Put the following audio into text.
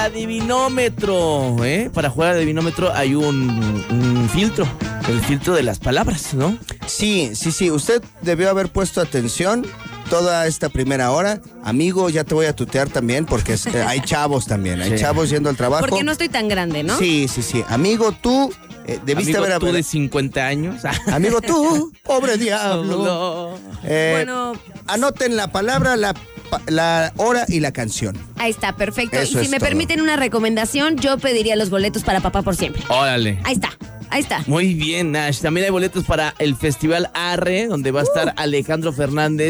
Adivinómetro, ¿eh? Para jugar al adivinómetro hay un filtro, el filtro de las palabras, ¿no? Sí. Usted debió haber puesto atención toda esta primera hora. Amigo, ya te voy a tutear también porque hay chavos también. Hay chavos yendo al trabajo. Porque no estoy tan grande, ¿no? Sí. Amigo, tú debiste Amigo, haber... tú de 50 años. Amigo, tú, pobre diablo. No. Bueno. Anoten la palabra, la hora y la canción. Ahí está, perfecto. Eso y si es me todo. permiten una recomendación, yo pediría los boletos para Papá por Siempre. Órale. Ahí está. Muy bien, Nash. También hay boletos para el Festival Arre, donde va a estar Alejandro Fernández.